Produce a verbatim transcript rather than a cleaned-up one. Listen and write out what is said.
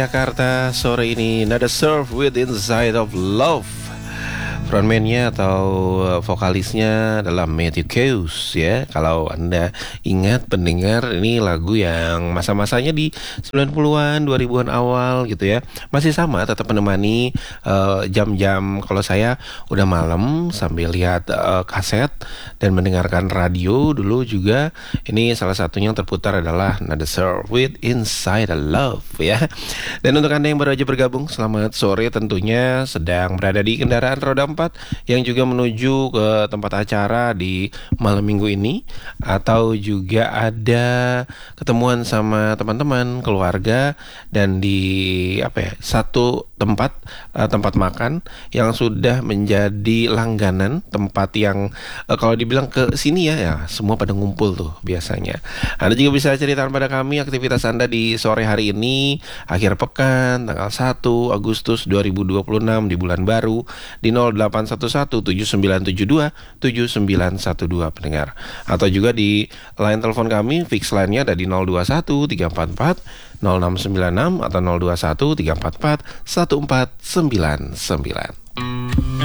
Jakarta sore ini Nada Surf with Inside of Love. Frontman-nya atau vokalisnya adalah Matthew Keys ya. Kalau Anda ingat pendengar, ini lagu yang masa-masanya di sembilan puluhan, dua ribuan awal gitu ya. Masih sama, tetap menemani uh, jam-jam kalau saya udah malam sambil lihat uh, kaset dan mendengarkan radio dulu juga. Ini salah satunya yang terputar adalah Nada Surf with Inside of Love ya. Dan untuk Anda yang baru aja bergabung, selamat sore, tentunya sedang berada di kendaraan roda empat yang juga menuju ke tempat acara di malam minggu ini, atau juga ada ketemuan sama teman-teman, keluarga, dan di apa ya, satu tempat uh, tempat makan yang sudah menjadi langganan, tempat yang uh, kalau dibilang ke sini ya, ya semua pada ngumpul tuh biasanya. Anda juga bisa ceritakan pada kami aktivitas Anda di sore hari ini, akhir pekan, tanggal satu Agustus dua ribu dua puluh enam di bulan baru, di nol delapan satu satu tujuh sembilan tujuh dua tujuh sembilan satu dua pendengar. Atau juga di line telepon kami, fix line-nya ada di nol dua satu tiga empat empat nol enam sembilan enam atau nol dua satu tiga empat empat satu empat sembilan sembilan.